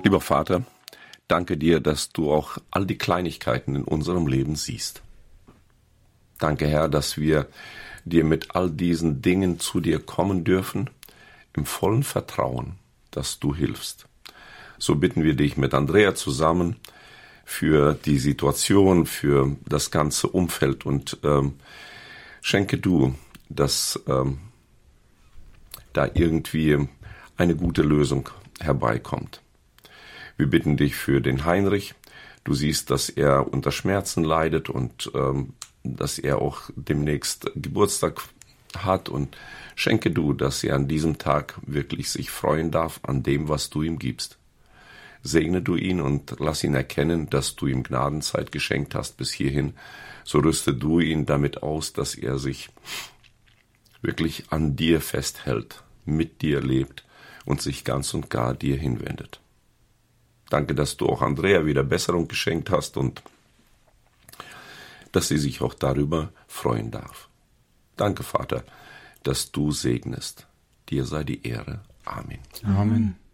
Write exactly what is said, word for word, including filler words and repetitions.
Lieber Vater, danke dir, dass du auch all die Kleinigkeiten in unserem Leben siehst. Danke, Herr, dass wir dir mit all diesen Dingen zu dir kommen dürfen, im vollen Vertrauen, dass du hilfst. So bitten wir dich mit Andrea zusammen für die Situation, für das ganze Umfeld und ähm, schenke du, dass ähm, da irgendwie eine gute Lösung herbeikommt. Wir bitten dich für den Heinrich. Du siehst, dass er unter Schmerzen leidet und ähm, dass er auch demnächst Geburtstag hat. Und schenke du, dass er an diesem Tag wirklich sich freuen darf an dem, was du ihm gibst. Segne du ihn und lass ihn erkennen, dass du ihm Gnadenzeit geschenkt hast bis hierhin. So rüste du ihn damit aus, dass er sich wirklich an dir festhält, mit dir lebt und sich ganz und gar dir hinwendet. Danke, dass du auch Andrea wieder Besserung geschenkt hast und dass sie sich auch darüber freuen darf. Danke, Vater, dass du segnest. Dir sei die Ehre. Amen. Amen.